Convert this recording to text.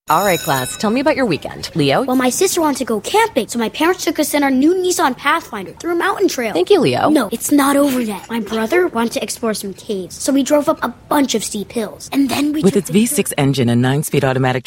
All right, class, tell me about your weekend. Leo? Well, my sister wanted to go camping, so my parents took us in our new Nissan Pathfinder through a mountain trail. Thank you, Leo. No, it's not over yet. My brother wanted to explore some caves, so we drove up a bunch of steep hills. And then we With its V6 engine and 9-speed automatic